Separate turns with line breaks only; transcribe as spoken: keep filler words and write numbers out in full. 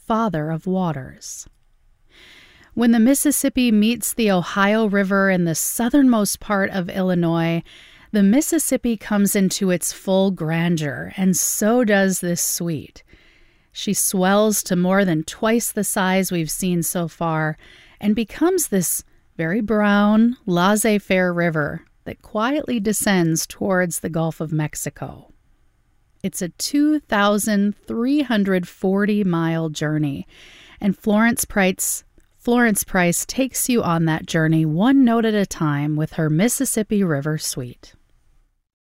father of waters. When the Mississippi meets the Ohio River in the southernmost part of Illinois, the Mississippi comes into its full grandeur, and so does this Sweet. She swells to more than twice the size we've seen so far and becomes this very brown, laissez-faire river that quietly descends towards the Gulf of Mexico. It's a two thousand three hundred forty mile journey, and Florence Price Florence Price takes you on that journey one note at a time with her Mississippi River Suite.